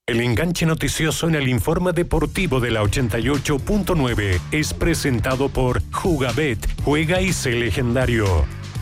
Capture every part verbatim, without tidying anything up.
El enganche noticioso en el informe deportivo de la ochenta y ocho punto nueve es presentado por Jugabet, juega y sé legendario.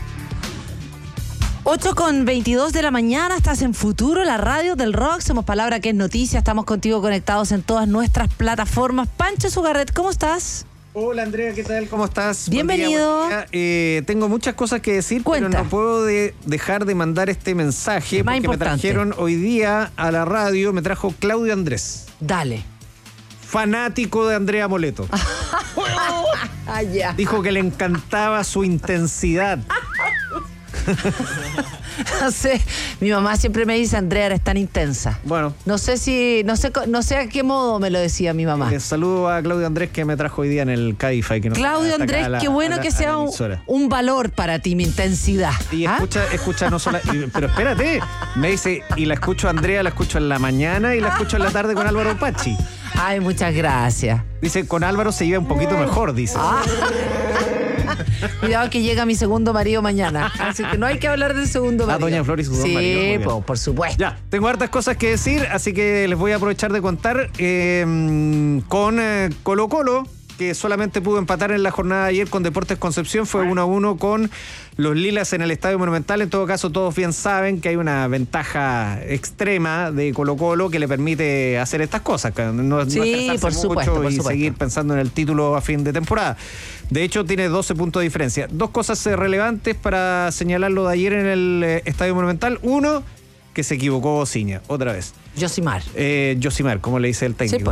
ocho con veintidós de la mañana, estás en Futuro, la radio del rock, somos Palabra que es Noticia, estamos contigo conectados en todas nuestras plataformas. Pancho Sugarret, ¿cómo estás? Hola Andrea, ¿qué tal? ¿Cómo estás? Bienvenido. Buen día, buen día. Eh, tengo muchas cosas que decir, Cuenta. pero no puedo de dejar de mandar este mensaje Más porque importante. me trajeron hoy día a la radio, me trajo Claudio Andrés, Dale. fanático de Andrea Moleto. Ah, ya. Dijo que le encantaba su intensidad. No sé, mi mamá siempre me dice, Andrea, eres tan intensa. Bueno, No sé si, no sé, no sé a qué modo me lo decía mi mamá. les saludo a Claudio Andrés que me trajo hoy día en el Cabify. Que nos Claudio trae hasta acá Andrés, a la- qué bueno a la- que a la sea un, emisora. un valor para ti, mi intensidad. Y ¿Ah? escucha, escucha no solo. y- Pero espérate, me dice, y la escucho a Andrea, la escucho en la mañana y la escucho en la tarde con Álvaro Pachi. Ay, muchas gracias. Dice, con Álvaro se lleva un poquito mejor, dice. Ah. Cuidado que llega mi segundo marido mañana. Así que no hay que hablar del segundo Ah, marido. doña Flor y su dos sí, maridos, muy bien. po, por supuesto. Ya, tengo hartas cosas que decir, así que les voy a aprovechar de contar eh, con eh, Colo Colo, que solamente pudo empatar en la jornada de ayer con Deportes Concepción, fue uno a uno con los Lilas en el Estadio Monumental. En todo caso, todos bien saben que hay una ventaja extrema de Colo Colo que le permite hacer estas cosas, que no, no Sí, estresarse por supuesto, mucho por y supuesto. seguir pensando en el título a fin de temporada. De hecho, tiene doce puntos de diferencia. Dos cosas eh, relevantes para señalar lo de ayer en el eh, Estadio Monumental. Uno, que se equivocó Ciña, otra vez. Josimar. Eh, Josimar, como le dice el técnico. Sí, pues.